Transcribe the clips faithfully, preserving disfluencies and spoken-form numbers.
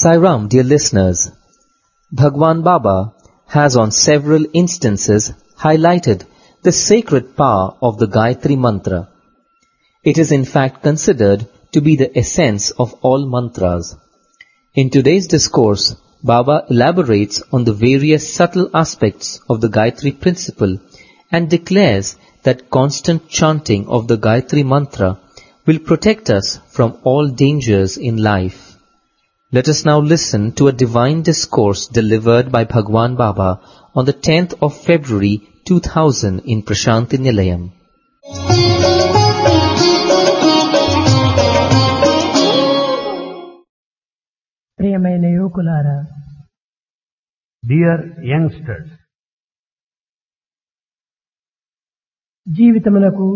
Sai Ram, dear listeners, Bhagwan Baba has on several instances highlighted the sacred power of the Gayatri Mantra. It is in fact considered to be the essence of all mantras. In today's discourse, Baba elaborates on the various subtle aspects of the Gayatri principle and declares that constant chanting of the Gayatri Mantra will protect us from all dangers in life. Let us now listen to a divine discourse delivered by Bhagwan Baba on the tenth of February two thousand in Prashanti Nilayam. ప్రియమైన యువకులారా, Dear youngsters, జీవితమునకు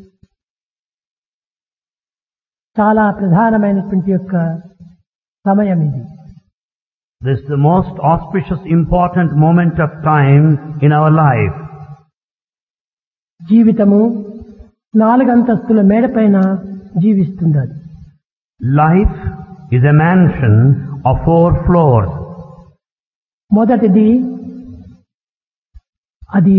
చాలా ప్రధానమైనటువంటి యొక్క సమయం ఇది. this is the most auspicious, important moment of time in our life. జీవితము నాలుగంతస్తుల మేడపైన జీవిస్తుంది. Life is a mansion of four floors. మొదటిది అది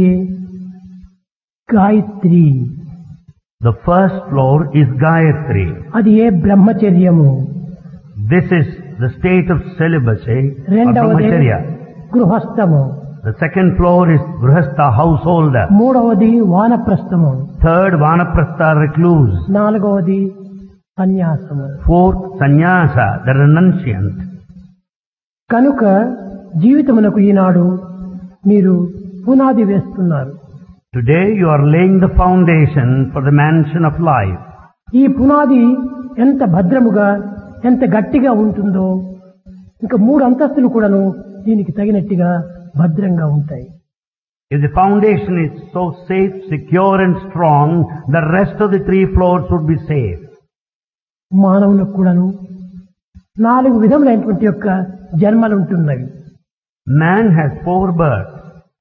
Gayatri. The first floor is Gayatri. అది ఏ బ్రహ్మచర్యము. This is the state of celibacy or రెండవది brahmacharya. గృహస్థము. The second floor is Grihastha, householder. మూడవది వానప్రస్థము. Third, Vanaprastha, recluse. నాలుగవది సన్యాసము. Fourth, Sannyasa, the renunciant. కనుక జీవితమునకు ఈనాడు మీరు పునాది వేస్తున్నారు. Today you are laying the foundation for the mansion of life. ఈ పునాది ఎంత భద్రముగా ఎంత గట్టిగా ఉంటుందో ఇంకా మూడు అంతస్తులు కూడాను దీనికి తగినట్టుగా భద్రంగా ఉంటాయి. If the foundation is so safe, secure and strong, the rest of the three floors would be safe. మానవులకు కూడాను నాలుగు విధములైనటువంటి యొక్క జన్మలు ఉంటున్నవి. Man has four births.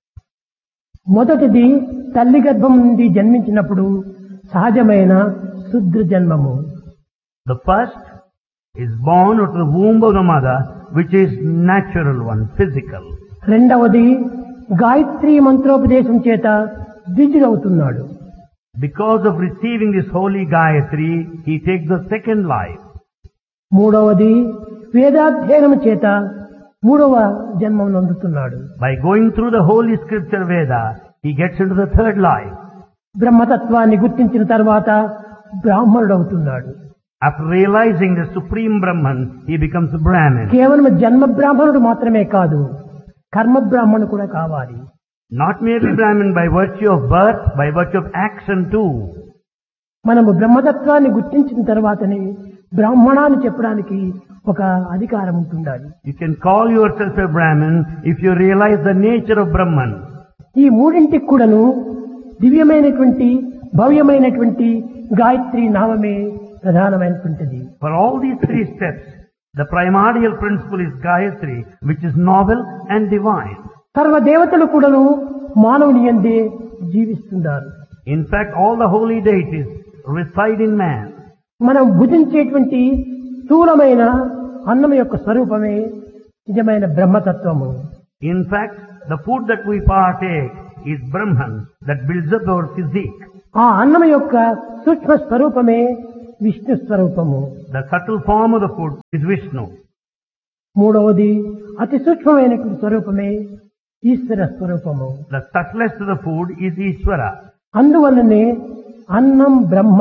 మొదటిది తల్లి గర్భం నుండి జన్మించినప్పుడు సహజమైన శుద్ర జన్మము. The first is born out of the womb of the mother, which is natural one, physical. రెండవది గాయత్రి మంత్రోపదేశం చేత ద్విజుడవుతున్నాడు. Because of receiving this holy Gayatri, he takes the second life. మూడవది వేదాధ్యయనం చేత మూడవ జన్మను అందుతున్నాడు. By going through the holy scripture Veda, he gets into the third life. బ్రహ్మతత్వాన్ని గుర్తించిన తర్వాత బ్రాహ్మణుడవుతున్నాడు. After realizing the supreme Brahman, he becomes a Brahmin. కేవలం జన్మ బ్రాహ్మణుడు మాత్రమే కాదు, కర్మ బ్రాహ్మణుడు కూడా కావాలి. Not merely Brahmin by virtue of birth, by virtue of action too. మనము బ్రహ్మతత్వాన్ని గుర్తించిన తర్వాతనే బ్రాహ్మణాన్ని చెప్పడానికి ఒక అధికారం ఉంటుండాలి. You can call yourself a Brahmin if you realize the nature of Brahman. ఈ మూడింటికి కూడాను దివ్యమైనటువంటి భవ్యమైనటువంటి గాయత్రి నామమే ప్రధానమైనటువంటిది. For all these three steps, the primordial principle is Gayatri, which is novel and divine. సర్వ దేవతలు కూడాను మానవుని యందే జీవిస్తున్నారు. In fact, all the holy deities reside in man. మనం భుజించేటువంటి స్థూలమైన అన్నం యొక్క స్వరూపమే నిజమైన బ్రహ్మతత్వము. In fact, the food that we partake is Brahman that builds up our physique. ఆ అన్నం యొక్క సూక్ష్మ స్వరూపమే విష్ణు స్వరూపము. The subtle form of the food is Vishnu. మూడవది అతి సూక్ష్మమైనటువంటి స్వరూపమే ఈశ్వర స్వరూపము. The subtlest of the food is Ishvara. అందువల్లనే అన్నం బ్రహ్మ.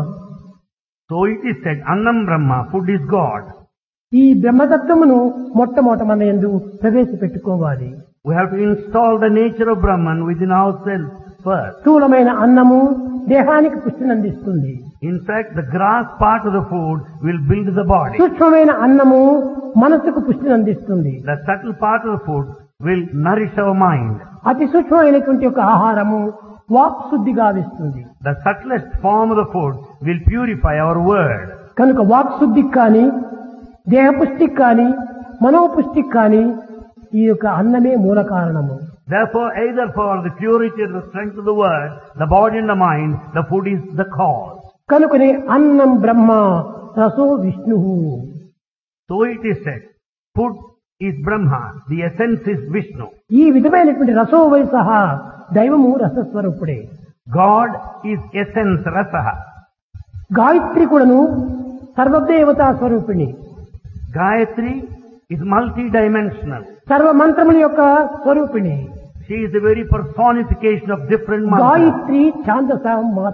So it is said, Annam Brahma, food is God. ఈ బ్రహ్మతత్వమును మొట్టమొదట మన యందు ప్రవేశపెట్టుకోవాలి. We have to install the nature of Brahman within ourselves first. స్థూలమైన అన్నము దేహానికి పుష్టిని అందిస్తుంది. In fact, the grass part of the food will build the body. సూక్ష్మమైన అన్నము మనసుకు పుష్టిని అందిస్తుంది. The subtle part of the food will nourish our mind. అతి సూక్ష్మమైనటువంటి ఒక ఆహారము వాక్ శుద్ధి గావిస్తుంది. The subtlest form of the food will purify our word. కనుక walk శుద్ధికి కానీ దేహపుష్టికి కానీ మనోపుష్టికి కానీ ఈ యొక్క అన్నమే మూల కారణము. Therefore, either for the purity and the strength of the word, the body and the mind, the food is the cause. కనుకనే అన్నం బ్రహ్మ రసో Vishnu. So it is said, Food is Brahma. The essence is Vishnu. ఈ విధమైనటువంటి రసోవై సహా దైవము రసస్వరూపుడే. God is essence, Rasaha. Gayatri కూడాను సర్వదేవతా స్వరూపిణి. Gayatri is multi-dimensional. సర్వ మంత్రముల యొక్క స్వరూపిణి. She is the very personification of different mantras. Gayatri ఛాందస మాత,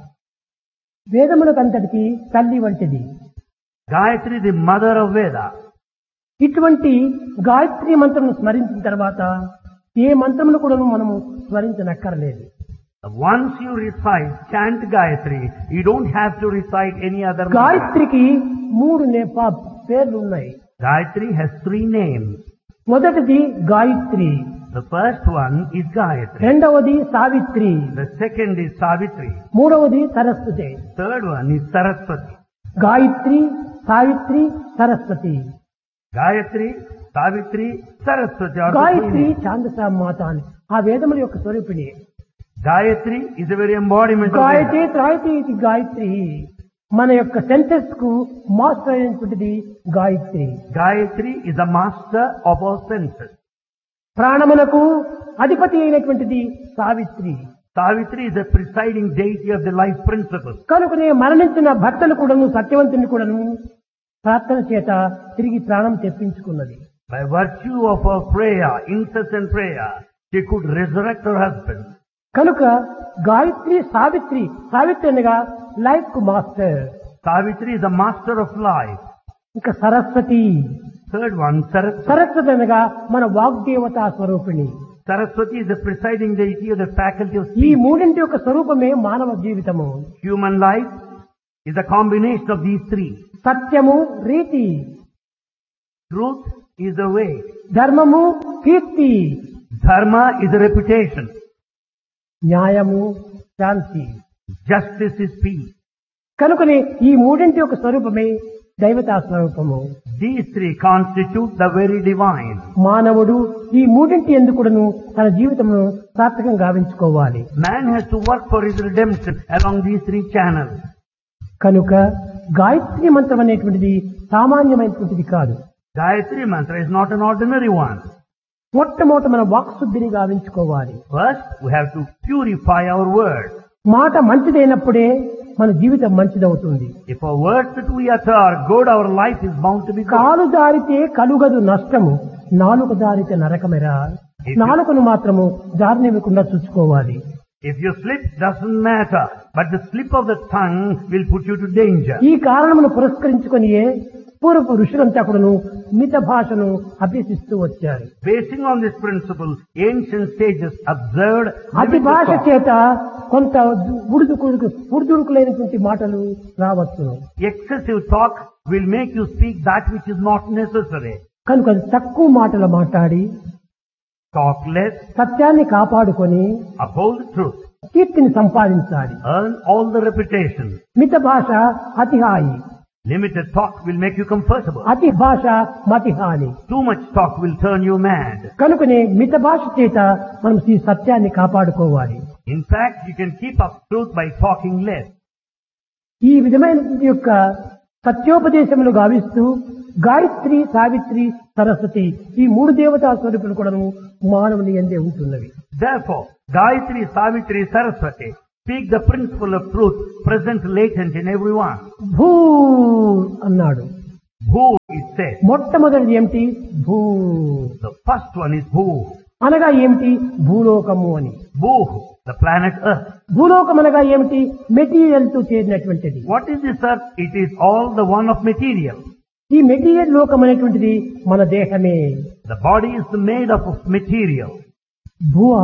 వేదములకంతటికి తల్లి వంటిది. Gayatri, the mother of Veda. ఇటువంటి గాయత్రి మంత్రమును స్మరించిన తర్వాత ఏ మంత్రమును కూడా మనము స్మరించనక్కర్లేదు. Once you recite, chant Gayatri, you don't have to recite any other mantra. గాయత్రికి మూడు నేప పేర్లు ఉన్నాయి. Gayatri has three names. మొదటిది Gayatri, The first one is Gayatri. రెండవది Savitri, The second is Savitri. మూడవది Saraswati. Third one is Saraswati. Gayatri, Savitri, Saraswati. Gayatri, Savitri, Saraswati are the three Gayatri names. ఛాందస మాత అని ఆ వేదముల యొక్క స్వరూపిణి. Gayatri is the very embodiment of Gayatri Veda. త్రాయతి ఇది గాయత్రి. మన యొక్క సెన్సెస్ కు master అయినటువంటిది Gayatri. Gayatri is the master of all senses. ప్రాణములకు అధిపతి అయినటువంటిది Savitri. Savitri is the presiding deity of the life principle. కనుకనే మరణించిన భర్తలు కూడాను సత్యవంతుని కూడాను ప్రార్థన చేత తిరిగి ప్రాణం తెప్పించుకున్నది. By virtue of her prayer, incessant prayer, she could resurrect her husband. కనుక గాయత్రి సావిత్రి, సావిత్రి అనగా లైఫ్ కు master. Savitri is the master of life. ఇంకా Saraswati, Third one, Saraswati. Saraswati అనగా మన వాగ్దేవతా స్వరూపిణి. Saraswati is the presiding deity of the faculty of ఈ speech. మూడింటి యొక్క స్వరూపమే మానవ జీవితము. Human life is a combination of these three. సత్యము రీతి, Truth is the way. ధర్మము కీర్తి, Dharma is a reputation. న్యాయము శాంతి. Justice is peace. కనుకనే ఈ మూడింటి యొక్క స్వరూపమే దైవతా స్వరూపము. These three constitute the very divine. మానవుడు ఈ మూడింటి ఎందుకును తన జీవితమును సార్థకంగా గావించుకోవాలి. Man has to work for his redemption along these three channels. కనుక గాయత్రి మంత్రం అనేటువంటిది సామాన్యమైనటువంటిది కాదు. Gayatri mantra is not an ordinary one. మొట్టమొదట మన వాక్శుద్ధిని గావించుకోవాలి. First, we have to purify our words. మాట మంచిదైనప్పుడే మన జీవితం మంచిదవుతుంది. If our words that we utter are good, our life is bound to be good. కాలు జారితే కలుగదు నష్టము, నాలుక జారితే నరకమెరా. నాలుకను మాత్రము జారినివ్వకుండా చూసుకోవాలి. If you slip, doesn't matter, but the slip of the tongue will put you to danger. ఈ కారణమును పురస్కరించుకొనియే పూర్వపు ఋషులంతా కూడాను మిత భాషను అభ్యసిస్తూ వచ్చారు. Basing on this principle, ancient sages observed అతి limited భాష talk. చేత కొంత ఉడుదుకుడుకు ఉడుదుడుకులైనటువంటి మాటలు రావచ్చును. Excessive talk will make you speak that which is not necessary. కనుక తక్కువ మాటలు మాట్లాడి Talk less, సత్యాన్ని కాపాడుకొని uphold the truth, కీర్తిని సంపాదించాలి. earn all the reputation. మిత భాష అతిహాయి, Limited talk will make you comfortable. అతి భాష మతిహాని. Too much talk will turn you mad. కనుకనే మిత భాష చేత మనం ఈ సత్యాన్ని కాపాడుకోవాలి. In fact, you can keep up truth by talking less. ఈ విధమైనటువంటి యొక్క సత్యోపదేశములు గావిస్తూ గాయత్రి, సావిత్రి, సరస్వతి ఈ మూడు దేవతా స్వరూపులు కూడా మానవుని యందే ఉంటున్నవి. Therefore, Gayatri, Savitri, Saraswati speak the principle of truth present latent in everyone. భూ అన్నాడు. Bhu is said. మొట్టమొదటిది ఏమిటి? భూ The first one is Bhu. అనగా ఏమిటి? భూలోకము అని. Bhu, the planet Earth. భూలోకం అనగా ఏమిటి? మెటీరియల్ తో చేరినటువంటిది. What is this Earth? It is all the one of material. ఈ మెటీరియల్ లోకం అనేటువంటిది మన దేహమే. The body is made up of material. భువా,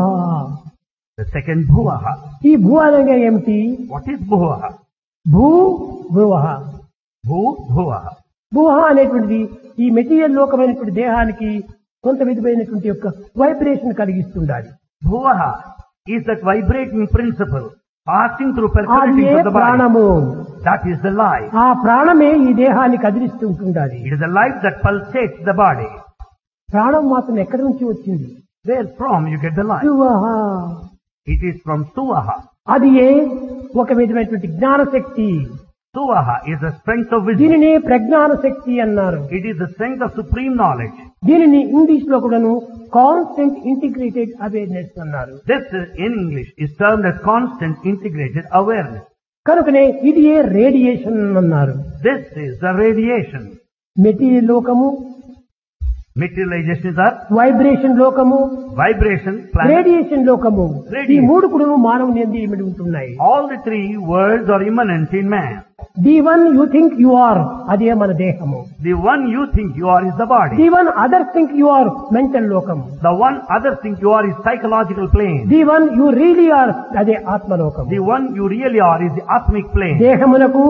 The second Bhuvaha. ఈ భూ అనగా ఏమిటి? What is Bhuvaha? భూ భువహ. Bhu, Bhuvaha. భువహ అనేటువంటిది ఈ మెటీరియల్ లోకమైనటువంటి దేహానికి కొంత విధమైనటువంటి యొక్క vibration కలిగిస్తుండాలి. Bhuvaha is that vibrating principle passing through అది percolating A through the body. ప్రాణము. That is the life. ఆ ప్రాణమే ఈ దేహాన్ని కదిలిస్తుంటుండాలి. It is the life that pulsates the body. ప్రాణం మాత్రం ఎక్కడి నుంచి వచ్చింది? Where from you get the life? భువహ. It is from Suvaha. అది ఏ ఒక విధమైనటువంటి జ్ఞానశక్తి. Suvaha is the strength of wisdom. దీనిని ప్రజ్ఞాన శక్తి అన్నారు. It is the strength of supreme knowledge. దీనిని ఇంగ్లీష్ లో కూడాను కాన్స్టెంట్ ఇంటిగ్రేటెడ్ అవేర్నెస్ అన్నారు. This is, in English is termed as constant integrated awareness. కనుకనే ఇది ఏ రేడియేషన్ అన్నారు. This is the radiation. Material లోకము, Materialization is earth, వైబ్రేషన్ లోకము, vibration, planet. Radiation లోకము. Radiation. ఈ మూడు కూడా మానవుని యందు ఇమిడి ఉంటున్నాయి. All the three worlds are immanent in man. The one you think you are, అదే మన దేహము. The one you think you are is the body. The one other think you are mental లోకము. The one other think you are is psychological plane. The one you really are, అదే ఆత్మలోకము. The one you really are is the atmic plane. దేహమునకు,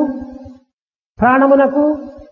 ప్రాణమునకు,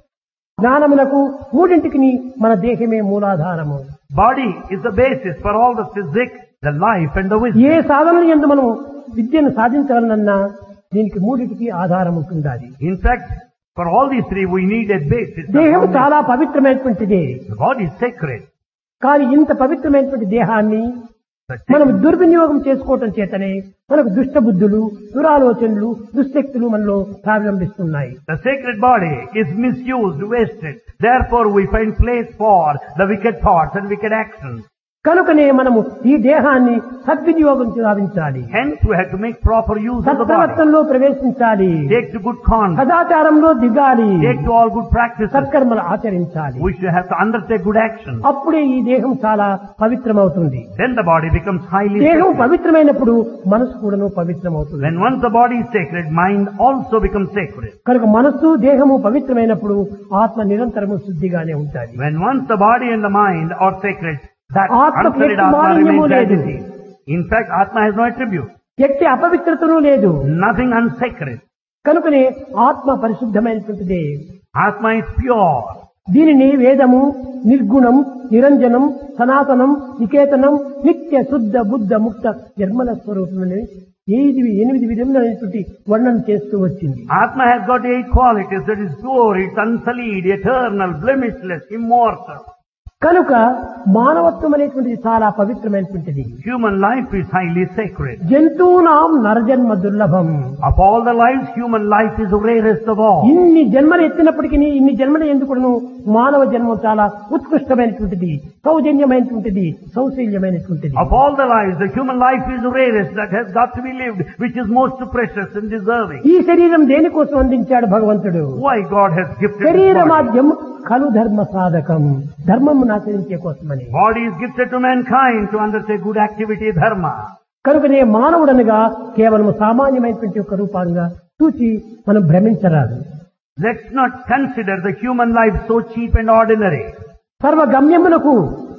జ్ఞానమునకు మూడింటికి మన దేహమే మూలాధారము. Body is the basis for all the physics, the life and the wisdom. ఏ సాధన యందు మనం విద్యను సాధించగలనన్నా దీనికి మూడింటికి ఆధారం ఉంటుండాలి. In fact, for all these three we need a basis. దేహం చాలా పవిత్రమైనటువంటిదే. The body is sacred. కానీ ఇంత పవిత్రమైనటువంటి దేహాన్ని మనం దుర్వినియోగం చేసుకోవటం చేతనే మనకు దుష్ట బుద్ధులు, దురాలోచనలు, దుశ్శక్తులు మనలో ప్రారంభిస్తున్నాయి. The sacred body is misused, wasted. Therefore we find place for the wicked thoughts and wicked actions. కనుకనే మనము ఈ దేహాన్ని సద్వినియోగం సాధించాలి. Hence we have to make proper use of the body. సత్ప్రవర్తనలో ప్రవేశించాలి. Take to good conduct. సదాచారంలో దిగాలి. Take to all good practices. సత్కర్మలు ఆచరించాలి. We should have to undertake good action. అప్పుడే ఈ దేహం చాలా పవిత్రమవుతుంది. Then the body becomes highly దేహం sacred. పవిత్రమైనప్పుడు మనసు కూడాను పవిత్రమవుతుంది. When once the body is sacred, mind also becomes sacred. కనుక మనస్సు దేహము పవిత్రమైనప్పుడు ఆత్మ నిరంతరము శుద్ధిగానే ఉంటాయి. When once the body and the mind are sacred, that ఆత్మకు unsullied ఎట్టి Atma మాలిన్యము remains లేదు. as it is. In fact, Atma has no attribute. ఎట్టి అపవిత్రతను లేదు. Nothing unsacred. కనుకనే ఆత్మ పరిశుద్ధమైనటువంటిదే. Atma is pure. దీనిని వేదము నిర్గుణం, నిరంజనం, సనాతనం, నికేతనం, నిత్య శుద్ధ బుద్ధ ముక్త నిర్మల స్వరూపమని ఎనిమిది ఎనిమిది విధములైనటువంటి వర్ణన చేస్తూ వచ్చింది. Atma has got eight qualities. That is pure, it's unsullied, eternal, blemishless, immortal. కనుక మానవత్వం అనేటువంటిది చాలా పవిత్రమైనటువంటిది. Human life is highly sacred. జంతువునాం నరజన్మ దుర్లభం. Of all the lives, human life is the rarest of all. ఇన్ని జన్మలు ఎత్తినప్పటికీ ఇన్ని జన్మలు ఎందుకును మానవ జన్మ చాలా ఉత్కృష్టమైనటువంటిది, సౌజన్యమైనటువంటిది, సౌశల్యమైనటువంటిది. Of all the lives, the human life is the rarest that has got to be lived, which is most precious and deserving. ఈ శరీరం దేనికోసం అందించాడు భగవంతుడు? Why God has gifted శరీర this body? మాధ్యం ఖలు ధర్మ సాధకం, ధర్మము ఆచరించే కోసమని. Body is gifted to mankind to undertake good activity, dharma. కనుకనే మానవుడనగా కేవలం సామాన్యమైనటువంటి ఒక రూపంగా చూచి మనం భ్రమించరాదు. Let's not consider the human life so cheap and ordinary. సర్వ గమ్యములకు,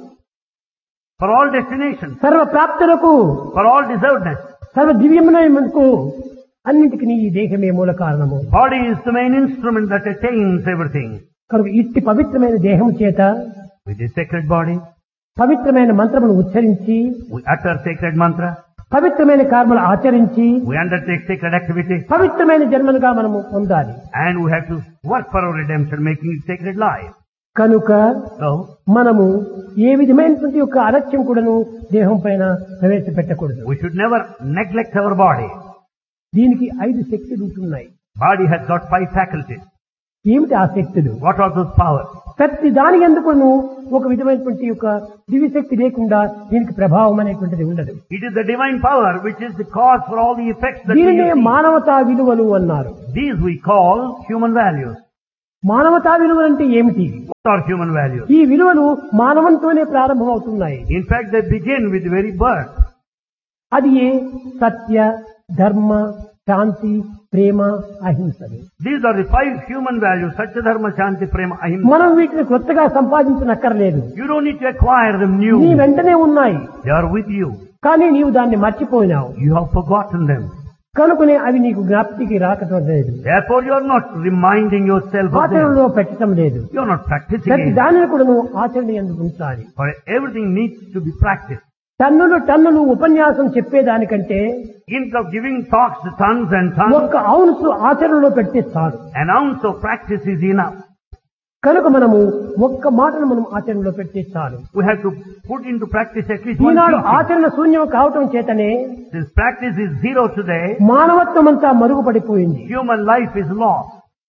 For all destinations, సర్వ ప్రాప్తులకు, for all deservedness, సర్వ దివ్యమునకు అన్నింటికి ఈ దేహమే మూల కారణము. body is the main instrument that attains everything. కనుక ఇట్టి పవిత్రమైన దేహం చేత With the sacred body, పవిత్రమైన మంత్రమును ఉచ్చరించి, we utter sacred mantra, పవిత్రమైన కర్మలు ఆచరించి, we undertake sacred activity, పవిత్రమైన జన్మలుగా మనము పొందాలి. and we have to work for our redemption, making it sacred life. కనుక So, మనము ఏ విధమైనటువంటి యొక్క అలక్ష్యం కూడాను దేహం పైన ప్రవేశపెట్టకూడదు. we should never neglect our body. దీనికి ఐదు శక్తులు ఉంటున్నాయి. Body has got five faculties. ఏమిటి ఆ శక్తులు? What are those powers? ప్రతి దాని ఎందుకును ఒక విధమైనటువంటి యొక్క దివ్యశక్తి లేకుండా దీనికి ప్రభావం అనేటువంటిది ఉండదు. It is the divine power which is the cause for all the effects that we దీనినే see. మానవతా విలువలు అన్నారు. These we call human values. మానవతా విలువలు అంటే ఏమిటి? What are human values? ఈ విలువలు మానవంతోనే ప్రారంభమవుతున్నాయి. In fact, they begin with the very birth. అది ఏ సత్య, ధర్మ, శాంతి, ప్రేమ, అహింసలు. These are the five human values: Satya, Dharma, Shanti, Prema, Ahimsa. మనం వీటిని కొత్తగా సంపాదించనక్కర్లేదు. You don't need to acquire them నీ new. వెంటనే ఉన్నాయి, They are with you. కానీ నీవు దాన్ని మర్చిపోయినావు. You have forgotten them. కనుకనే అవి నీకు జ్ఞాప్తికి రాకటం లేదు, Therefore, you are not reminding yourself of them. ఆచరణలో పెట్టడం లేదు. You are not practicing ప్రతి it. దానిని కూడా నువ్వు ఆచరణ ఎందుకు ఉంచాలి. For everything needs to be practiced. టన్నులు టన్నులు ఉపన్యాసం చెప్పేదానికంటే Instead of giving talks to tons and tons, ఒక్క ఔన్సు ఆచరణలో పెట్టే చాలు. an ounce of practice is enough. కనుక మనము ఒక్క మాటను మనం ఆచరణలో పెట్టే చాలు. We have to put into practice at least one Eenadu teaching. ఆచరణ శూన్యం కావటం చేతనే Since practice is zero today, మానవత్వం అంతా మరుగుపడిపోయింది. human life is lost.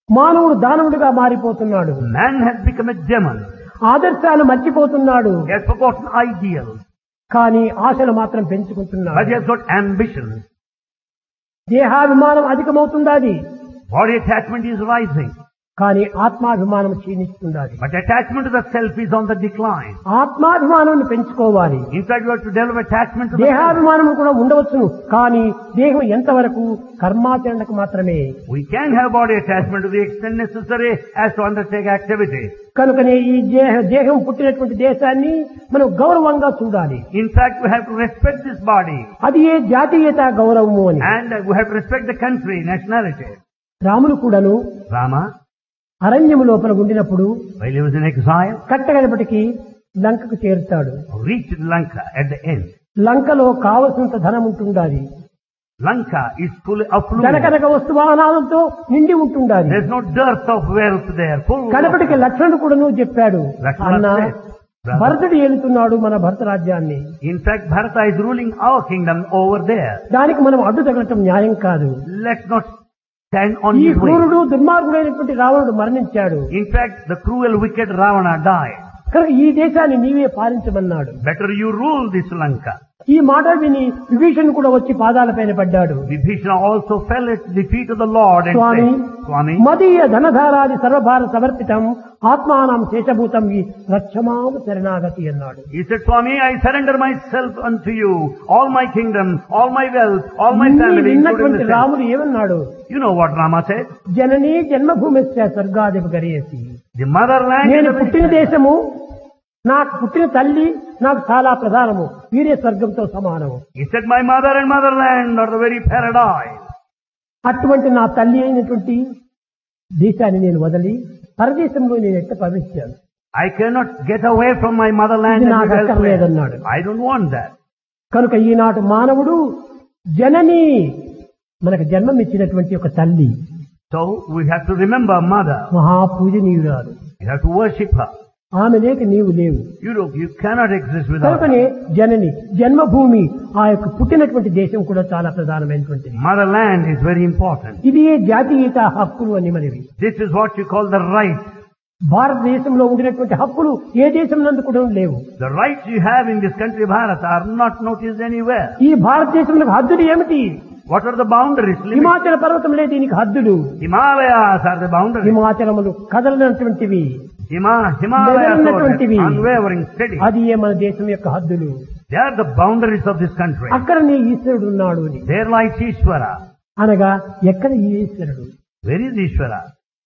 మానవుడు దానవుడిగా మారిపోతున్నాడు. Man has become a demon. ఆదర్శాలు మర్చిపోతున్నాడు. He has forgotten ideals. కానీ ఆశలు మాత్రం But పెంచుకుంటున్నాడు. he has got ambition. దేహాభిమానం అధికమవుతుండాది. Body attachment is rising. కానీ ఆత్మాభిమానం క్షీణిస్తుండాలి. But attachment to the self is on the decline. ఆత్మాభిమానాన్ని పెంచుకోవాలి. In fact, you have to develop attachment to the self. దేహాభిమానం కూడా ఉండవచ్చును. కానీ దేహం ఎంతవరకు కర్మాచరణకు మాత్రమే. We can have body attachment to the extent necessary as to undertake activities. కనుకనే ఈ దేహ- దేహం పుట్టినటువంటి దేశాన్ని మనం గౌరవంగా చూడాలి. In fact, we have to respect this body. అది ఏ జాతీయత గౌరవము అని. And uh, we have to respect the country, nationality. Ramulu కూడాను Rama, అరణ్యము లోపల ఉండినప్పుడు while he was in exile, కట్టగడపటికి లంకకు చేరుతాడు. reached Lanka at the end. లంకలో కావలసినంత ధనం ఉంటుండాలి. Lanka is full of fluid. కనకనక వస్తు వాహనాలతో నిండి ఉంటుండాలి. There's no dearth of wealth there. Full of- కడపటికి లక్ష్మణుడు కూడాను చెప్పాడు, లక్ష్మణ అన్న said, "Brother." భరతుడు ఏలుతున్నాడు మన భరత రాజ్యాన్ని. In fact, Bharata is ruling our kingdom over there. దానికి మనం అడ్డు తగలటం న్యాయం కాదు. Let's not stand on ఈ his way. క్రూరుడు దుర్మార్గుడైనటువంటి రావణుడు మరణించాడు. In fact, the cruel, wicked Ravana died. కనుక ఈ దేశాన్ని నీవే పాలించమన్నాడు. Better you rule this Lanka. ఈ మాట విని విభీషణుడు కూడా వచ్చి పాదాలపైన పడ్డాడు. Vibhishana also fell at the feet of the Lord and Swamy said, Swami, మదీయ ధనధారాది సర్వభార సమర్పితం ఆత్మానం శేషభూతం ఈ రక్షమాం శరణాగతి అన్నాడు. he said, Swami, I surrender myself unto you, all my kingdom, all my wealth, all my ఇన్ని family. including విన్నటువంటి the self." రాముడు ఏమన్నాడు? You know what Rama said? Janani జన్మభూమిశ్చ స్వర్గాదివ గరియేసి. The motherland నేను is the పుట్టిన very దేశము, నాకు పుట్టిన తల్లి నాకు చాలా ప్రధానము, వీరే స్వర్గంతో సమానము. He said, my mother and motherland are the very paradise. అటువంటి నా తల్లి అయినటువంటి దేశాన్ని నేను వదిలి పరదేశంలో నేను ఎట్ట ప్రవేశించాను. I cannot get away from my motherland ఇది and నాకు live అక్కర్లేదన్నాడు. elsewhere. I don't want that. కనుక ఈనాటి మానవుడు జనని, మనకు జన్మం ఇచ్చినటువంటి ఒక తల్లి, So we have to remember mother. మహాపూజనీయురాలు. You have to worship her. ఆమె లేక నీవు లేవు. You know, you cannot exist without కనుకనే her. జనని జన్మభూమి, ఆ యొక్క పుట్టినటువంటి దేశం కూడా చాలా ప్రధానమైనటువంటిది. Motherland is very important. ఇది ఏ జాతీయత హక్కులు అని మనవి. This is what you call the right. భారతదేశంలో ఉండినటువంటి హక్కులు ఏ దేశం నందు కూడా లేవు. The rights you have in this country, Bharat, are not noticed anywhere. ఈ భారతదేశంలో హద్దులు ఏమిటి? What are the boundaries? Limits? హిమాచల పర్వతంలో దీనికి హద్దులు. Himalayas are the boundaries. హిమాచలములు కదలనటువంటివి, Hima, Himalayas are మెదలనటువంటివి. unwavering, steady. అది ఏ మన దేశం యొక్క హద్దులు. They are the boundaries of this country. అక్కడ నీ ఈశ్వరుడు ఉన్నాడు అని. There lies Ishvara. అనగా ఎక్కడ ఈ ఈశ్వరుడు? Where is Ishvara?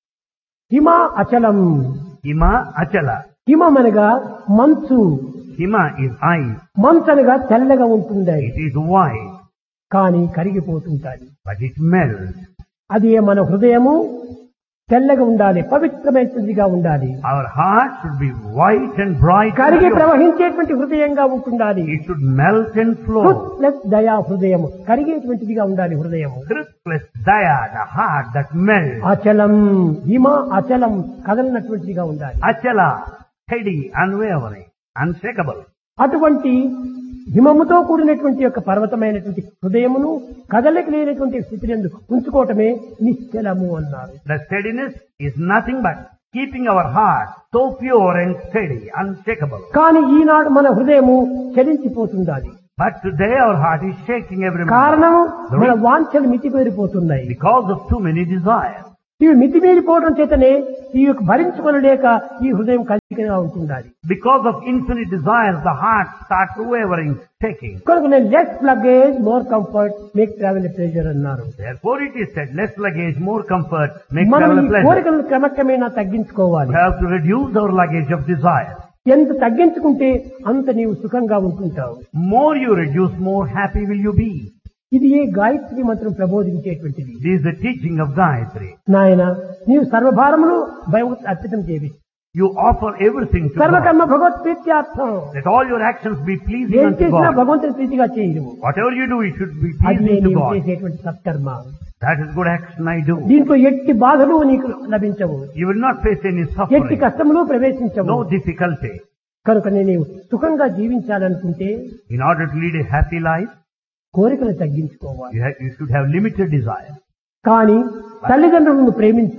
Hima అచలం. Hima, Achala. హిమం అనగా మంచు, Hima is ice. మంచు అనగా తెల్లగా ఉంటుంది, It is white, కానీ కరిగిపోతుంటాది. but it melts. అది ఏ మన హృదయము తెల్లగా ఉండాలి, పవిత్రమైనదిగా ఉండాలి. Our heart should be white and bright. కరిగి ప్రవహించేటువంటి హృదయంగా ఉంటుండాలి. It should melt and flow. Plus దయా హృదయము, కరిగేటువంటిదిగా ఉండాలి హృదయము. Krut plus Daya, the heart that melts. అచలం, హిమ అచలం, కదలనటువంటిదిగా ఉండాలి. Achala, steady, unwavering, unshakable. అటువంటి హిమముతో కూడినటువంటి యొక్క పర్వతమైనటువంటి హృదయమును కదలిక లేనటువంటి స్థితిని ఉంచుకోవటమే నిశ్చలము అన్నారు. The steadiness is nothing but keeping our heart so pure and steady, unshakable. కానీ ఈనాడు మన హృదయము చలించిపోతుండాలి. But today our heart is shaking every moment కారణము మన వాంఛలు మితిమీరిపోతున్నాయి. because of too many desires. ఇవి మితిమీరిపోవడం చేతనే ఈ యొక్క భరించుకొనలేక ఈ హృదయం కలిగిగా ఉంటుండాలి. Because of infinite desires, the heart starts wavering, shaking. కనుక నేను less luggage more comfort make travel pressure అన్నారు. Therefore it is said, less luggage, more comfort, make మనం travel ఈ a pleasure. కోరికలను క్రమక్రమేణా తగ్గించుకోవాలి. We have to reduce our luggage of desire. ఎంత తగ్గించుకుంటే అంత నీవు సుఖంగా ఉంటుంటావు. More you reduce, more happy will you be. ఇది ఏ గాయత్రి మంత్రం ప్రబోధించేటువంటిది. This is the teaching of Gayatri. నాయన నీవు సర్వభారములు భగవత్ అర్పితం చేయి. You offer everything to God. సర్వకర్మ Bhagwat ప్రీత్యార్థం. Let all your actions be pleasing ఏం unto చేసినా God. భగవంతుని ప్రీతిగా చేయము. Whatever you do, it should be అది pleasing to నీవు God. చేసేటువంటి సత్కర్మ. That is good action I do. దీంట్లో ఎట్టి బాధలు నీకు లభించవు, You will not face any ఎట్టి suffering, కష్టములు ప్రవేశించవు. no difficulty. కనుక నేను సుఖంగా జీవించాలనుకుంటే In order to lead a happy life, కోరికలు తగ్గించుకోవాలి. you, have, you should have limited desire. కానీ తల్లిదండ్రులను ప్రేమించాలి.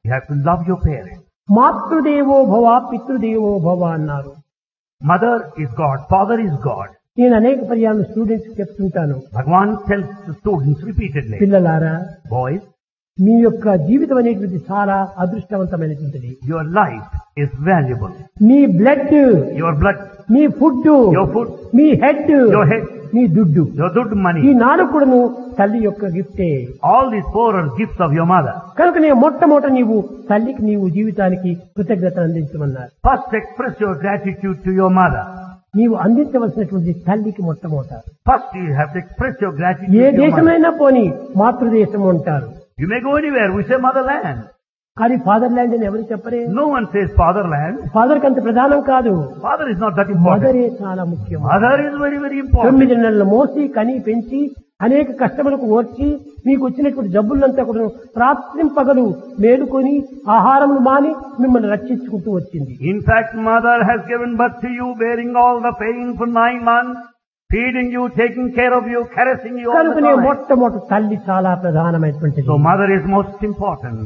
You have to love your parents. మాతృదేవో భవ పితృదేవో భవ అన్నారు. Mother is God, father is God. నేను అనేక పర్యాలు స్టూడెంట్స్ చెప్తుంటాను, Bhagavan tells the students repeatedly, పిల్లలారా boys, మీ యొక్క జీవితం అనేటువంటిది చాలా అదృష్టవంతమైనటువంటిది. your life is valuable. Me blood, Your blood, me food, your food, me head, your head, మీ దుడ్డు, your good ఈ money. నాలుగు కూడాను తల్లి యొక్క గిఫ్టే. All these four are gifts of your mother. కనుక నేను మొట్టమొదట నీవు తల్లికి నీవు జీవితానికి కృతజ్ఞతను అందించమన్నారు. First express your gratitude to your mother. నీవు అందించవలసినటువంటి తల్లికి మొట్టమొదట. First you have to express your gratitude A to your mother. దేశమైనా పోని మాతృదేశం అంటారు, You may go anywhere, we say motherland. కానీ ఫాదర్ ల్యాండ్ అని ఎవరు చెప్పరే. No one says fatherland. Father కంత ప్రధానం కాదు, Father is not that important. మదరే చాలా ముఖ్యం. Mother is very, very important. తొమ్మిది నెలలు మోసి కని పెంచి అనేక కష్టములకు ఓర్చి మీకు వచ్చినటువంటి జబ్బులంతా కూడా రాత్రింపగలు మేలుకొని ఆహారములు మాని మిమ్మల్ని రక్షించుకుంటూ వచ్చింది. In fact, mother has given birth to you, bearing all the pain for nine months, feeding you, taking care of you, caressing you all the కనుకనే time. మొట్టమొదటి తల్లి చాలా ప్రధానమైనటువంటిది. So mother is most important.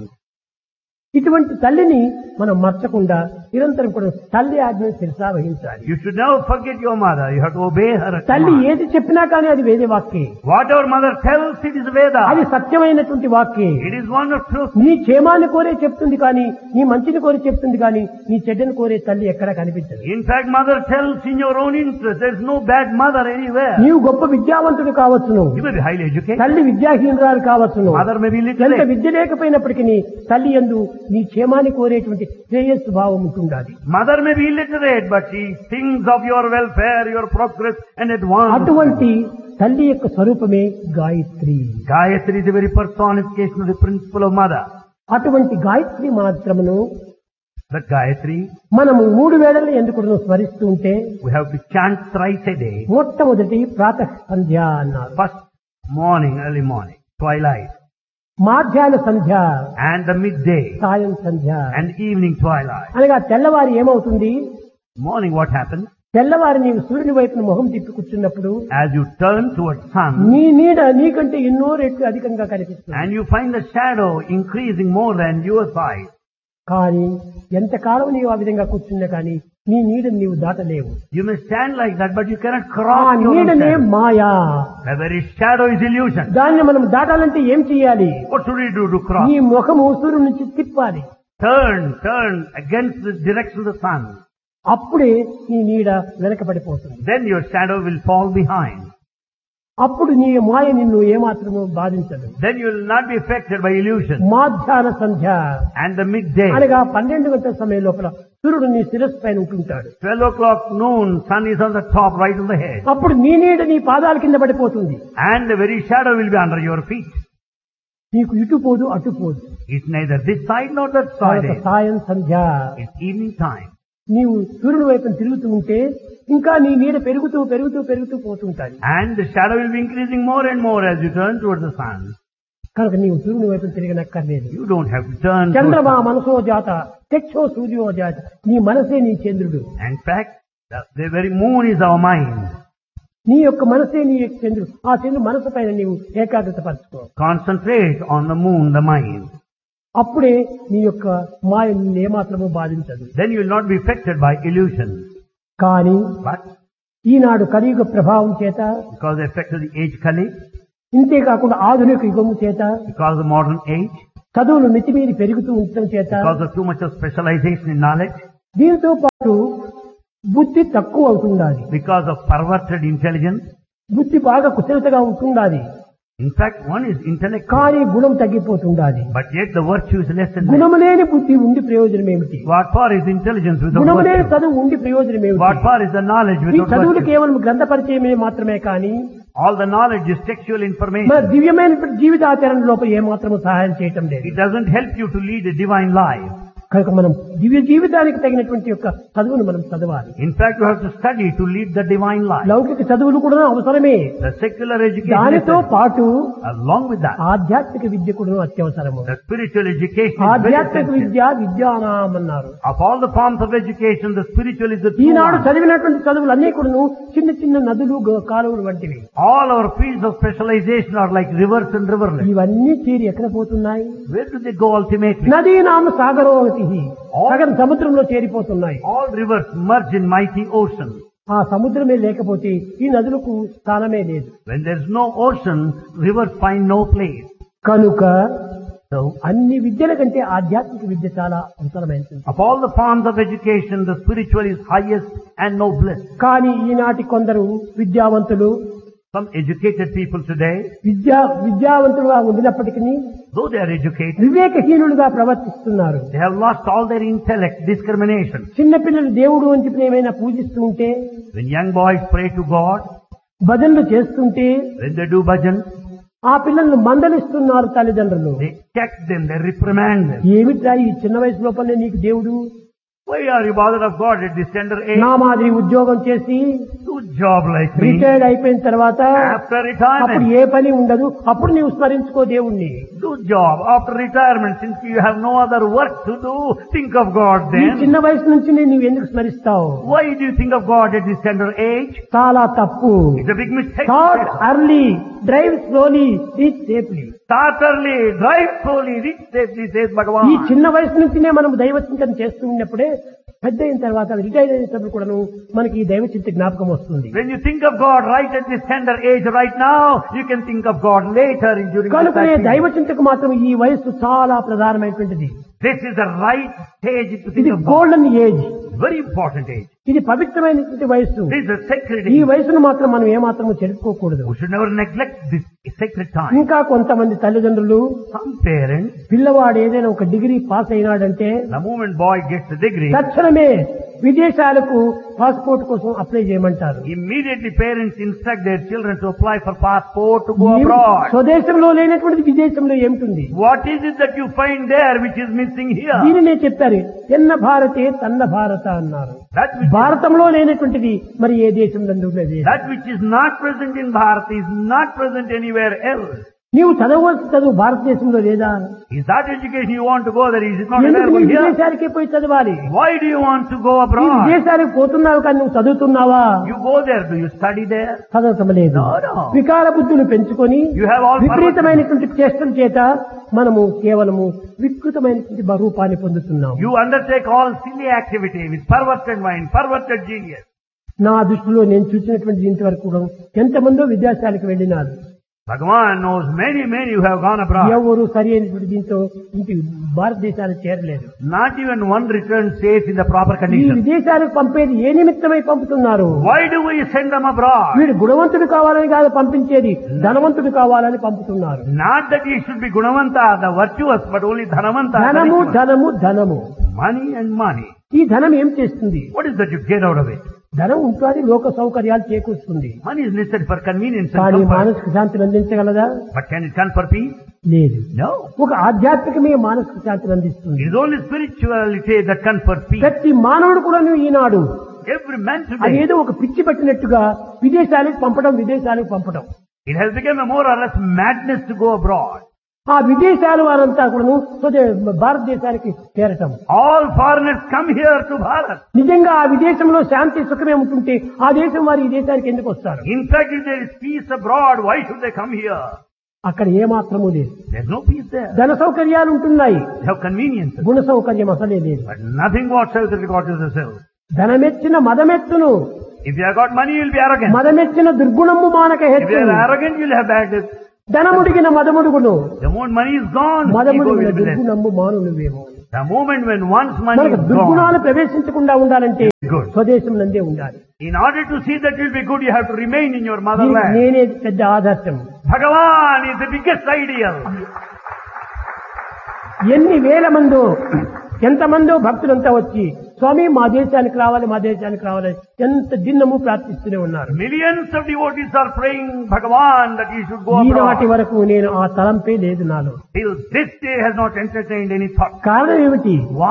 ఇటువంటి తల్లిని మనం మర్చకుండా నిరంతరం కూడా తల్లి ఆజ్ఞను శిరసా వహించాలి. You should never forget your mother. You have to obey her. తల్లి command. ఏది చెప్పినా కానీ అది వేదే వాక్యే, Whatever mother tells, it is Veda. అది సత్యమైనటువంటి వాక్యే. It is one of truth. నీ క్షేమాన్ని కోరే చెప్తుంది కానీ నీ మంచిని కోరి చెప్తుంది కానీ నీ చెడ్డని కోరే తల్లి ఎక్కడా కనిపించదు. In fact, mother tells in your own interest. There is no bad mother anywhere. నీవు గొప్ప విద్యావంతుడు కావచ్చును, You may be highly educated. తల్లి విద్యాహీనురాలు కావచ్చును, Mother may be ఎంత literate. విద్య లేకపోయినప్పటికీ తల్లి యందు నీ క్షేమాన్ని కోరేటువంటి శ్రేయస్సు భావం ఉంటుండాలి. Mother may be illiterate, but she thinks of your welfare, your progress and advance. అటువంటి తల్లి యొక్క స్వరూపమే Gayatri. Gayatri is the very personification of the principle of mother. అటువంటి గాయత్రి మాత్రమును The Gayatri, మనము మూడు వేళలు ఎందుకు స్మరిస్తూ ఉంటే we have to chant thrice a day. మొట్టమొదటి ప్రాతః సంధ్య అన్నారు, First morning, early morning, twilight, మాధ్యాహ్న Sandhya, and the midday, సాయం సంధ్య. and evening twilight. అనగా తెల్లవారి ఏమవుతుంది, Morning, what happens? తెల్లవారి నీవు సూర్యుని వైపున మొహం తిప్పి కూర్చున్నప్పుడు As you turn towards sun, నీ నీడ నీకంటే ఎన్నో రెట్లు అధికంగా కనిపిస్తుంది. and you find the shadow increasing more than your size. కానీ ఎంతకాలం నీవు ఆ విధంగా కూర్చున్నా కానీ నీ నీడని నీవు దాటలేవు. You may stand like that, but you cannot ఆ cross your own నీడనే shadow. Maya. The very shadow is illusion. దాన్ని మనం దాటాలంటే ఏం చేయాలి, What should we do to cross? నీ ముఖము సూర్యుడి నుంచి తిప్పాలి. Turn, turn against the direction of the sun. అప్పుడే నీ నీడ వెనకబడిపోతుంది. Then your shadow will fall behind. అప్పుడు నీ మాయ నిన్ను ఏమాత్రము బాధించదు. Then you will not be affected by illusion. మాధ్యాహ్న Sandhya And the midday, అనగా పన్నెండు గంటల సమయం లోపల సూర్యుడు నీ శిరస్సు పైన ఉంటుంటాడు. twelve o'clock noon, sun is on the top, right on the head. అప్పుడు నీ నీడ నీ పాదాల కింద పడిపోతుంది. And the very shadow will be under your feet. నీకు ఇటు పోదు అటు పోదు. It's neither this side nor that side. తర్వాత సాయం సంధ్య, It's evening time. నీవు సూర్యుని వైపున తిరుగుతూ ఉంటే ఇంకా నీ నీడ పెరుగుతూ పెరుగుతూ పెరుగుతూ పోతుంటాయి. And the shadow will be increasing more and more as you turn towards the sun. కనుక నీవు సూర్యుని వైపున తిరగనక్కర్లేదు. You don't have to turn towards చంద్రమా the sun. మనసో జాత తెచ్చో సూర్యో జాత, నీ మనసే నీ చంద్రుడు. In fact, the, the very moon is our mind. నీ యొక్క మనసే నీ యొక్క చంద్రుడు. ఆ చంద్రుడు మనసు పైన నీవు ఏకాగ్రత పరచుకో. Concentrate on the moon, the mind. అప్పుడే నీ యొక్క మాయ నిన్ను ఏమాత్రము బాధించదు. Then you will not be affected by illusion. కానీ But ఈనాడు కలియుగ ప్రభావం చేత, because the effect of the age Kali, ఇంతేకాకుండా ఆధునిక యుగము చేత, because of the modern age, చదువులు మితిమీరి పెరుగుతూ ఉండటం చేత, because of too much of specialization in knowledge, దీంతో పాటు బుద్ధి తక్కువ అవుతుండాలి. because of perverted intelligence. బుద్ధి బాగా కుశలతగా ఉంటుండాలి, In fact, one is intellect, కానీ గుణం తగ్గిపోతుండాలి. but yet the virtue is less and less. గుణము లేని బుద్ధి ఉండి ప్రయోజనం ఏమిటి? What for is intelligence without గుణము లేని virtue? చదువు ఉండి ప్రయోజనం What ఏమిటి? for is the knowledge ఈ without చదువులు virtue? కేవలం గ్రంథ పరిచయమే మాత్రమే కానీ All the knowledge is textual మన information. దివ్యమైన జీవితాచరణ లోపల ఏమాత్రము సహాయం చేయటం లేదు. It doesn't help you to lead a divine life. కనుక మనం దివ్య జీవితానికి తగినటువంటి యొక్క చదువును మనం చదవాలి. In fact, you have to study to lead the divine life. లౌకిక చదువులు కూడా అవసరమే. The secular education, దానితో పాటు along with that, ఆధ్యాత్మిక విద్య కూడా అత్యవసరము. the spiritual education is very ఆధ్యాత్మిక essential. విద్య విద్యానాం అన్నారు. Of all the forms of education, the spiritual is the true Eenadu one. చదివినటువంటి చదువులు అన్ని కూడా చిన్న చిన్న నదులు గ- కాలువలు వంటివి. All our fields of specialization are like rivers and riverlets. ఇవన్నీ చేరి ఎక్కడ పోతున్నాయి? Where do they go ultimately? నదీ నామ సాగరోగతి సగం సముద్రంలో చేరిపోతున్నాయి. All rivers merge in mighty ocean. ఆ సముద్రమే లేకపోతే ఈ నదులకు స్థానమే లేదు. When there is no ocean, rivers find no place. కనుక So, అన్ని విద్యల కంటే ఆధ్యాత్మిక విద్య చాలా అవసరమైనది. of all the forms of education, the spiritual is highest and noblest. కానీ ఈనాటి కొందరు విద్యావంతులు Some educated people today, విద్యా విద్యావంతులుగా ఉండినప్పటికీ though they are educated, వివేకహీనులుగా ప్రవర్తిస్తున్నారు. they have lost all their intellect, discrimination. చిన్నపిల్లలు దేవుడు అని చెప్పి ఏమైనా పూజిస్తూ ఉంటే, When young boys pray to God, భజనలు చేస్తుంటే when they do bhajan, ఆ పిల్లలను మందలిస్తున్నారు తల్లిదండ్రులు. they check them, they reprimand them. ఏమిట్రా ఈ చిన్న వయసు లోపలనే నీకు దేవుడు? Why are you bothered of God at this tender age? నా మాదిరి ఉద్యోగం చేసి Do job like me. Retired అయిపోయిన తర్వాత After అప్పుడు retirement, ఏ పని ఉండదు, అప్పుడు నీవు స్మరించుకో దేవుణ్ణి. do job. After retirement, since you have no other work to do, think of God ఈ then. చిన్న వయసు నుంచి నీవు ఎందుకు స్మరిస్తావు? Why do you think of God at this tender age? చాలా తప్పు. It's a big mistake. Start early, drive slowly, reach safely. Start early, drive slowly, reach safely, says ఈ Bhagavan. చిన్న వయసు నుంచినే మనం దైవ చింతన చేస్తూ ఉన్నప్పుడే పెద్ద అయిన తర్వాత రిటైర్ అయినప్పుడు కూడాను మనకి ఈ దైవ చింత జ్ఞాపకం వస్తుంది. When you think of God right at this tender age right now, you can think of God later in during the కనుకనే time. దైవ చింతకు మాత్రం ఈ వయస్సు చాలా ప్రధానమైనటువంటిది. This is the right stage to think ఇది of God. Golden age. Very important age. ఇది పవిత్రమైనటువంటి వయస్సు. This is a sacred ఈ age. వయసును మాత్రం మనం ఏమాత్రము చెడుకోకూడదు. We should never neglect this sacred time. ఇంకా కొంతమంది తల్లిదండ్రులు Some parents, పిల్లవాడు ఏదైనా ఒక degree pass అయినాడంటే the moment boy gets the degree, తక్షణమే విదేశాలకు పాస్పోర్ట్ కోసం అప్లై చేయమంటారు. immediately parents instruct their children to apply for passport to go abroad. స్వదేశంలో లేనటువంటి విదేశంలో ఏమిటి? What is it that you find there which is missing here? దీనినే చెప్పారు, ఎన్న భారతే తన్న భారత అన్నారు. That which, భారతంలో లేనటువంటిది మరి ఏ దేశంలో లేదు. that which is not present in Bharat is not present anywhere else. నీవు చదవవలసిన చదువు భారతదేశంలో లేదా? Is that education you want to go there? Is it not ఎందుకు available నీ here? విదేశాలకే పోయి చదవాలి? Why do you want to go నీ abroad? విదేశానికి పోతున్నావు కానీ నువ్వు చదువుతున్నావా? You go there, do you study there? చదవటం లేదు. No, no. వికార బుద్ధులు పెంచుకొని You have all విపరీతమైనటువంటి చేష్టల చేత మనము కేవలము వికృతమైనటువంటి రూపాన్ని పొందుతున్నాము. You undertake all silly activity with perverted mind, perverted genius. నా దృష్టిలో నేను చూసినటువంటి ఇంతవరకు కూడా ఎంతమందో విదేశాలకు వెళ్ళినారు. Bhagavan knows many, many who have gone abroad. ఎవరు సరి అయినటువంటి దీంతో ఇంటి భారతదేశానికి చేరలేదు. Not even one returned safe in the proper ఈ condition. విదేశాలకు పంపేది ఏ నిమిత్తమై పంపుతున్నారు? Why do we send them abroad? వీడు గుణవంతుడు కావాలని కాదు పంపించేది, ధనవంతుడు కావాలని పంపుతున్నారు. Not that he should be Gunavanta, the virtuous, but only Dhanavanta. the ధనము rich one. ధనము ధనము. Money and money. ఈ ధనం ఏం చేస్తుంది? What is that you get out of it? ధనం ఉంటుంది, లోక సౌకర్యాలు చేకూరుస్తుంది. Money is necessary for convenience and కానీ comfort. మానసిక శాంతిని అందించగలదా? But can it confer peace? లేదు. No. ఒక ఆధ్యాత్మికమే మానసిక శాంతిని అందిస్తుంది. It is only spirituality that confers peace. ప్రతి మానవుడు కూడా నువ్వు ఈనాడు Every man today, అదేదో ఒక పిచ్చి పట్టినట్టుగా విదేశాలకు పంపడం విదేశాలకు పంపడం. it has become a more or less madness to go abroad. ఆ విదేశాల వారంతా కూడా స్వదే భారతదేశానికి చేరటం. All foreigners come here to Bharat. నిజంగా ఆ విదేశంలో శాంతి సుఖమే ఉంటుంటే ఆ దేశం వారు ఈ దేశానికి ఎందుకు వస్తారు? In fact, if there is peace abroad, why should they come here? అక్కడ ఏ మాత్రము లేదు. There's no peace there. ధన సౌకర్యాలు ఉంటున్నాయి, They have convenience, గుణ సౌకర్యం అసలే లేదు. but nothing whatsoever with regard to the self. ధనమెచ్చిన మదమెత్తును, If you have got money, you'll be arrogant. మదమెచ్చిన దుర్గుణము మానక If you హెచ్చును. are arrogant, you'll have bad. ధనముడిగిన మదముడుగును, The moment money is gone, ego మదముడిగిన will be less. దుర్గుణము మానునువేమో. The moment when one's money మనకు is దుర్గుణాలు gone, ప్రవేశించకుండా ఉండాలంటే good. స్వదేశం నందే ఉండాలి. In order to see that you'll be good, you have to remain in your దీనికి motherland. నేనే పెద్ద ఆదర్శం. Bhagavan is the biggest ideal. ఎన్ని వేల మందో ఎంతమందో భక్తులంతా వచ్చి స్వామి మా దేశానికి రావాలి మా దేశానికి రావాలి ఎంత దిన్నము ప్రార్థిస్తూనే ఉన్నారు. Millions of devotees are praying Bhagavan that he should go ఈనాటి abroad. వరకు నేను ఆ తలంపే లేదు నాలో. Till this day has not entertained any thought. కారణం ఏమిటి? Why?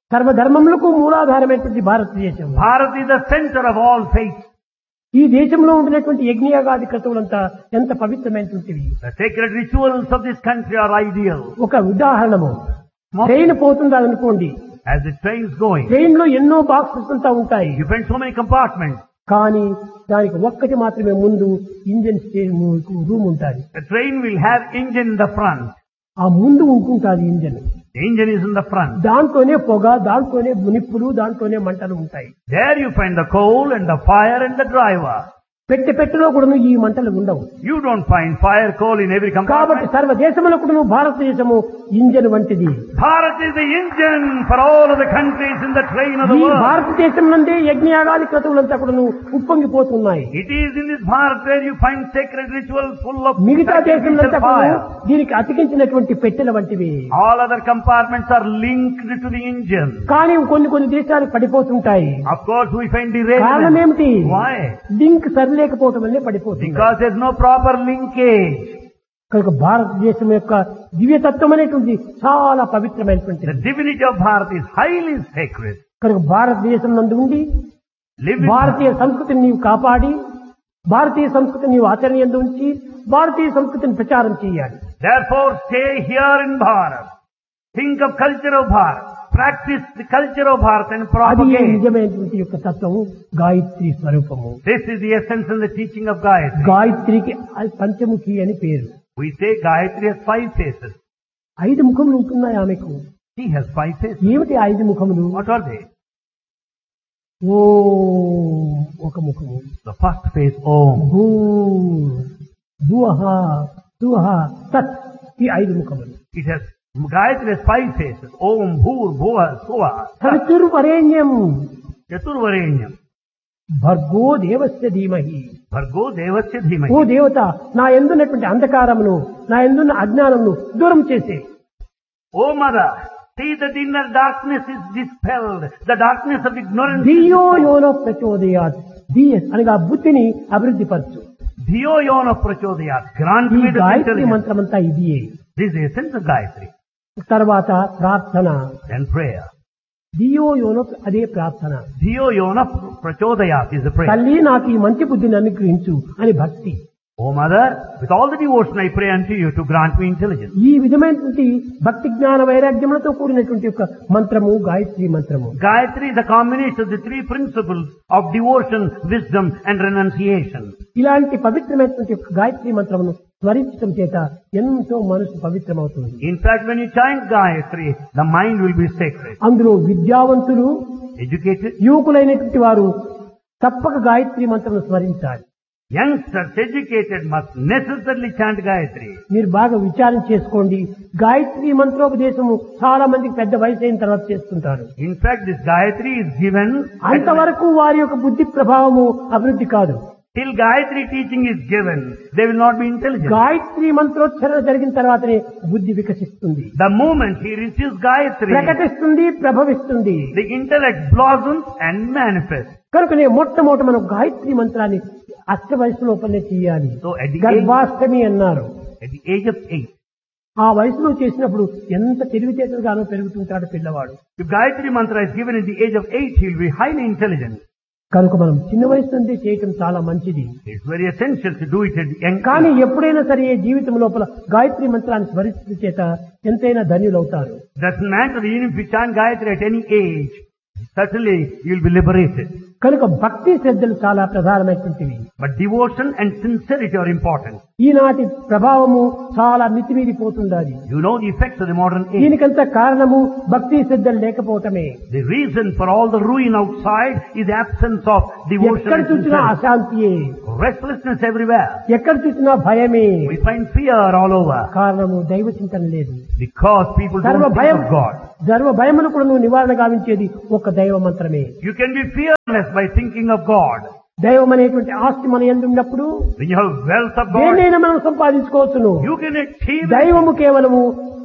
సర్వధర్మములకు మూలాధారమైనటువంటి భారతదేశం. Bharat is the center of all faiths. ఈ దేశంలో ఉండినటువంటి యజ్ఞయాగాది క్రతువులంతా ఎంత పవిత్రమైనటువంటివి. The sacred rituals of this country are ideal. ఒక ఉదాహరణము, ట్రైన్ పోతుంది అనుకోండి. As the train's going, train లో ఎన్నో బాక్సెస్ అంతా ఉంటాయి. you find so many compartments. కానీ దానికి ఒక్కటి మాత్రమే ముందు ఇంజన్ రూమ్ ఉంటుంది. The train will have engine in the front. ఆ ముందు ఉంటుంటుంది engine. The engine is in the front. దాంట్లోనే పొగ, దాంట్లోనే నిప్పులు, దాంట్లోనే మంటలు ఉంటాయి. There you find the coal and the fire and the driver. పెట్టె పెట్టెలో కూడా ఈ మంటలు ఉండవు. You don't find fire, coal in every కాబట్టి compartment. సర్వదేశంలో కూడా భారతదేశము ఇంజన్ వంటిది. Bharat is the engine for all of the countries in the train of the ఈ world. భారతదేశం నుండి యజ్ఞయాగాది క్రతువులంతా కూడా ఉప్పొంగిపోతున్నాయి. It is in this Bharat where you find sacred rituals full of మిగతా sacrificial దేశంలో fire. దీనికి అతికించినటువంటి పెట్టెల వంటివి. All other compartments are linked to the engine. కానీ కొన్ని కొన్ని దేశాలు పడిపోతుంటాయి. Of course we find కారణం derailment. ఏమిటి? Why? లింక్ సరిలేకపోవటం వల్లే పడిపోతుంది. Because there is no proper linkage. కనుక భారతదేశం యొక్క దివ్యతత్వం అనేటువంటి చాలా The పవిత్రమైనటువంటిది. divinity of Bharat is highly sacred. కనుక భారతదేశం నందు ఉండి Live with భారతీయ Bharat. సంస్కృతిని నీవు కాపాడి, భారతీయ సంస్కృతిని నీవు ఆచరణ యందు ఉంచి, భారతీయ సంస్కృతిని ప్రచారం చేయాలి. Therefore stay here in Bharat. Think of culture of Bharat. Practice the culture of Bharat and అది propagate. నిజమైనటువంటి యొక్క తత్వము గాయత్రి స్వరూపము. This is the essence and the teaching of Gayatri. గాయత్రికి పంచముఖి అని పేరు. We say Gayatri has five faces. ఐదు ముఖములు ఉంటున్నాయి ఆమెకు. She has five faces. ఏమిటి ఐదు ముఖములు? What are they? ఓ ఒక ముఖము, The first face, Om. భూ భువః సువః తత్, ఈ ఐదు ముఖములు. It has, Gayatri has five faces. Om, Bhur, Bhuva, Suva. సవితుర్వరేణ్యం Chaturvarenyam. భర్గో దేవస్య ధీమహి. Bhargo Devasya ఓ Dhimahi. దేవత, నా ఎందున్నటువంటి అంధకారమును, నా ఎందున్న అజ్ఞానమును దూరం చేసే. O Mother, see that inner darkness is dispelled. The darkness of ignorance is ధియో dispelled. యోనో ప్రచోదయాత్. ధియ అనగా బుద్ధిని అభివృద్ధి పరచు. Dhiyo Yona Prachodayat. Grant ఈ me the గాయత్రి intelligence. మంత్రమంతా ఇదియే. This is the essence of Gayatri. తర్వాత ప్రార్థన. Then prayer. ధియో యోనో, అదే ప్రార్థన. Dhiyo Yona Prachodayat is the prayer. తల్లి నాకు ఈ మంచి బుద్ధిని అనుగ్రహించు అని భక్తి. O Mother, with all the devotion I pray unto you to grant me intelligence. ఈ విధమైనటువంటి భక్తి జ్ఞాన వైరాగ్యములతో కూడినటువంటి యొక్క మంత్రము గాయత్రి మంత్రము. Gayatri is a combination of the three principles of devotion, wisdom and renunciation. ఇలాంటి పవిత్రమైనటువంటి యొక్క గాయత్రి మంత్రమును స్మరించడం చేత ఎంతో మనసు పవిత్రమవుతుంది. In fact, when you chant Gayatri, the mind will be sacred. అందులో విద్యావంతులు, Educated, యువకులైనటువంటి వారు తప్పక Gayatri మంత్రమును స్మరించాలి. youngsters, educated must necessarily chant Gayatri. మీరు బాగా విచారం చేసుకోండి. గాయత్రి మంత్రోపదేశము చాలా మందికి పెద్ద వయసు అయిన తర్వాత చేస్తుంటారు. In fact, this Gayatri is given at అంతవరకు వారి యొక్క బుద్ధి ప్రభావము అభివృద్ధి కాదు. till Gayatri teaching is given, they will not be intelligent. Gayatri మంత్రోచ్చరణ జరిగిన తర్వాతనే బుద్ధి వికసిస్తుంది, The moment he receives Gayatri, ప్రకటిస్తుంది, ప్రభవిస్తుంది. the intellect blossoms and manifests. కనుకనే మొట్టమొదట మనం గాయత్రి మంత్రాన్ని అష్ట వయసు లోపలనే చేయాలి. So at the age, గర్భాష్టమి అన్నారు. at the age of eight, ఆ వయసులో చేసినప్పుడు ఎంత తెలివితేటలుగానో పెరుగుతుంటాడు పిల్లవాడు. if Gayatri mantra is given at the age of eight, he will be highly intelligent. కనుక మనం చిన్న వయసు నుండి చేయటం చాలా మంచిది. It's very essential to do it at the young కానీ age. ఎప్పుడైనా సరే జీవితం లోపల గాయత్రి మంత్రాన్ని స్మరించడం చేత ఎంతైనా ధన్యులవుతారు. Doesn't matter, even if you chant Gayatri at any age, certainly you will be liberated. కనుక భక్తి శ్రద్ధలు చాలా ప్రధానమైనటువంటివి. But devotion and sincerity are important. ఈనాటి ప్రభావము చాలా మితిమీరిపోతుండాలి. You know the effects of the modern age. దీనికంత కారణము భక్తి శ్రద్ధలు లేకపోవటమే. The reason for all the ruin outside is the absence of devotion ఎక్కడ and చూసినా sincerity. అశాంతియే, Restlessness everywhere. ఎక్కడ చూసినా భయమే. We find fear all over కారణము దైవ చింతన లేదు. because people సర్వ don't think భయం, of God. సర్వ భయమును కూడా నువ్వు నివారణ గావించేది ఒక దైవ మంత్రమే. You can be fearless by thinking of God. దైవం అనేటువంటి ఆస్తి మన యందు ఉన్నప్పుడు When you have wealth of God, దేనైనా మనం సంపాదించుకోవచ్చును. you can achieve it. దైవము కేవలము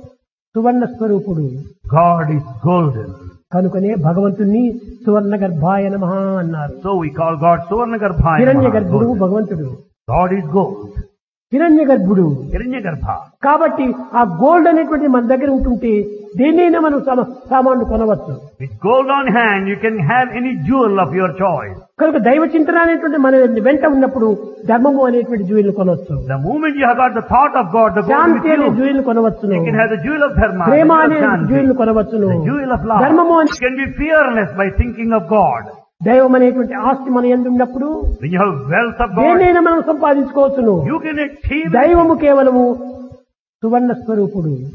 సువర్ణ స్వరూపుడు. God is golden. కనుకనే భగవంతుణ్ణి సువర్ణ గర్భాయ నమః అన్నారు. So we call God Suvarnagarbhaya హిరణ్య Namaha, గర్భుడు golden. భగవంతుడు. God is gold. హిరణ్య గర్భుడు. Hiranyagarbha. కాబట్టి ఆ గోల్డ్ అనేటువంటి మన దగ్గర ఉంటుంటే దేన్నైనా మనం సామా- సామాన్లు కొనవచ్చు. With gold on hand, you can have any jewel of your choice. కనుక దైవ చింతన అనేటువంటి మన వెంట ఉన్నప్పుడు ధర్మము అనేటువంటి జూయిలు కొనవచ్చు. The moment you have got the thought of God, the God Shanti with అనే you, జూయిలు కొనవచ్చును. you can have the jewel of dharma, the Prema jewel అనే of shanti, జూయిలు కొనవచ్చును. the jewel of love. ధర్మము అనే You can be fearless by thinking of God. దైవం అనేటువంటి ఆస్తి మన యందు ఉన్నప్పుడు When you have wealth of God, దేన్నైనా మనం సంపాదించుకోవచ్చును. you can achieve it. దైవము కేవలము సువర్ణ స్వరూపుడు.